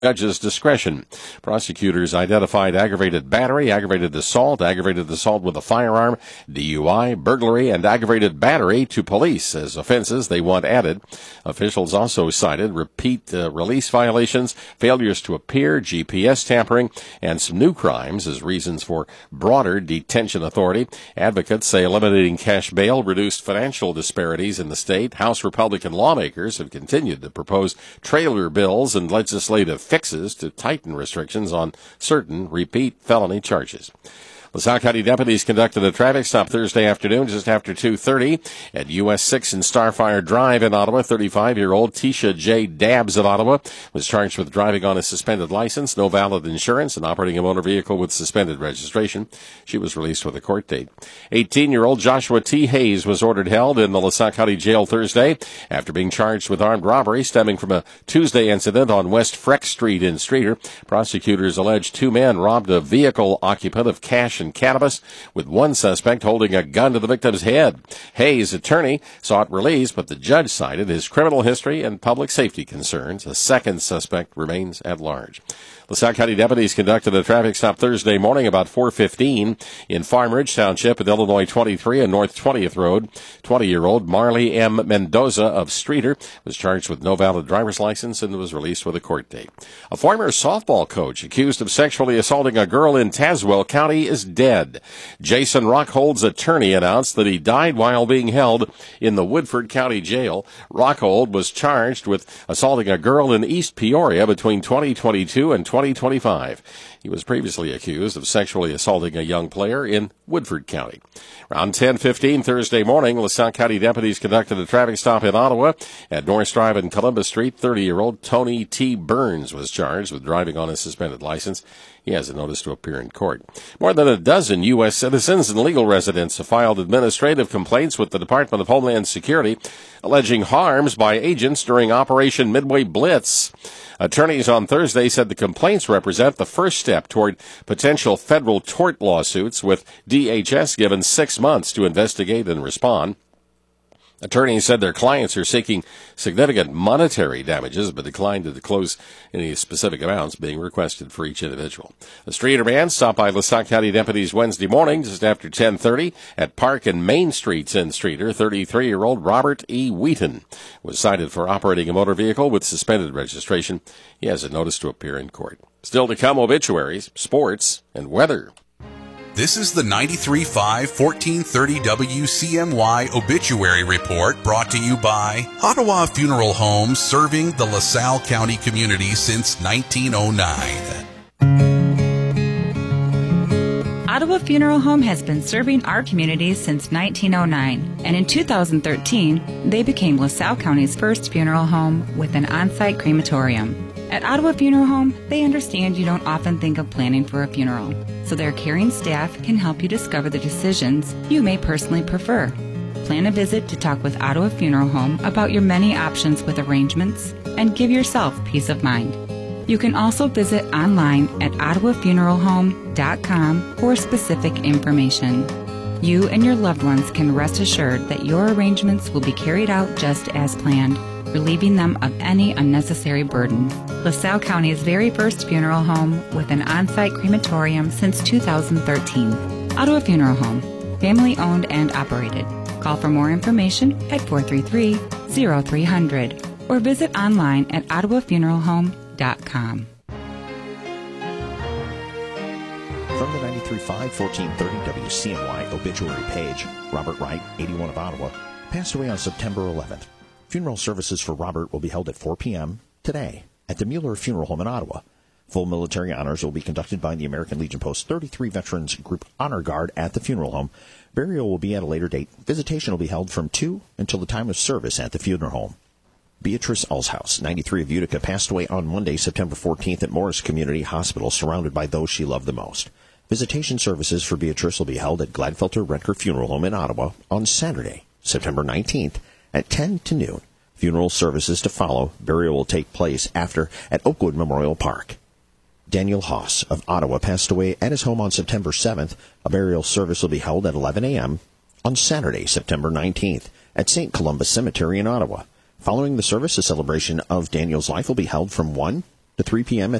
judge's discretion. Prosecutors identified aggravated battery, aggravated assault with a firearm, DUI, burglary, and aggravated battery to police as offenses they want added. Officials also cited repeat release violations, failures to appear, GPS tampering, and some new crimes as reasons for broader detention authority. Advocates say eliminating cash bail reduced financial disparities in the state. House Republican lawmakers have continued to propose trailer bills and legislative fixes to tighten restrictions on certain repeat felony charges. LaSalle County deputies conducted a traffic stop Thursday afternoon just after 2:30 at US 6 and Starfire Drive in Ottawa. 35-year-old Tisha J. Dabbs of Ottawa was charged with driving on a suspended license, no valid insurance, and operating a motor vehicle with suspended registration. She was released with a court date. 18-year-old Joshua T. Hayes was ordered held in the LaSalle County Jail Thursday after being charged with armed robbery stemming from a Tuesday incident on West Freck Street in Streator. Prosecutors allege two men robbed a vehicle occupant of cash and cannabis, with one suspect holding a gun to the victim's head. Hayes' attorney sought release, but the judge cited his criminal history and public safety concerns. A second suspect remains at large. LaSalle County deputies conducted a traffic stop Thursday morning about 4:15 in Farm Ridge Township at Illinois 23 and North 20th Road. 20-year-old Marley M. Mendoza of Streator was charged with no valid driver's license and was released with a court date. A former softball coach accused of sexually assaulting a girl in Tazewell County is dead. Jason Rockhold's attorney announced that he died while being held in the Woodford County Jail. Rockhold was charged with assaulting a girl in East Peoria between 2022 and 2025. He was previously accused of sexually assaulting a young player in Woodford County. Around 10:15 Thursday morning, LaSalle County deputies conducted a traffic stop in Ottawa at North Drive and Columbus Street. 30-year-old Tony T. Burns was charged with driving on a suspended license. He has a notice to appear in court. More than a dozen U.S. citizens and legal residents have filed administrative complaints with the Department of Homeland Security alleging harms by agents during Operation Midway Blitz. Attorneys on Thursday said the complaints represent the first step toward potential federal tort lawsuits, with DHS given 6 months to investigate and respond. Attorneys said their clients are seeking significant monetary damages, but declined to disclose any specific amounts being requested for each individual. The Streator man stopped by LaSalle County deputies Wednesday morning just after 10:30 at Park and Main Streets in Streator. 33-year-old Robert E. Wheaton was cited for operating a motor vehicle with suspended registration. He has a notice to appear in court. Still to come, obituaries, sports, and weather. This is the 93.5 1430 WCMY Obituary Report, brought to you by Ottawa Funeral Home, serving the LaSalle County community since 1909. Ottawa Funeral Home has been serving our community since 1909, and in 2013, they became LaSalle County's first funeral home with an on-site crematorium. At Ottawa Funeral Home, they understand you don't often think of planning for a funeral, so their caring staff can help you discover the decisions you may personally prefer. Plan a visit to talk with Ottawa Funeral Home about your many options with arrangements and give yourself peace of mind. You can also visit online at ottawafuneralhome.com for specific information. You and your loved ones can rest assured that your arrangements will be carried out just as planned, relieving them of any unnecessary burden. LaSalle County's very first funeral home with an on-site crematorium since 2013. Ottawa Funeral Home, family owned and operated. Call for more information at 433-0300 or visit online at ottawafuneralhome.com. From the 93.5 1430 WCMY obituary page, Robert Wright, 81 of Ottawa, passed away on September 11th. Funeral services for Robert will be held at 4 p.m. today at the Mueller Funeral Home in Ottawa. Full military honors will be conducted by the American Legion Post 33 Veterans Group Honor Guard at the funeral home. Burial will be at a later date. Visitation will be held from 2 until the time of service at the funeral home. Beatrice Ulshouse, 93 of Utica, passed away on Monday, September 14th at Morris Community Hospital, surrounded by those she loved the most. Visitation services for Beatrice will be held at Gladfelter Rentker Funeral Home in Ottawa on Saturday, September 19th at 10 to noon. Funeral services to follow. Burial will take place after at Oakwood Memorial Park. Daniel Haas of Ottawa passed away at his home on September 7th. A burial service will be held at 11 a.m. on Saturday, September 19th at St. Columbus Cemetery in Ottawa. Following the service, a celebration of Daniel's life will be held from 1 to 3 p.m.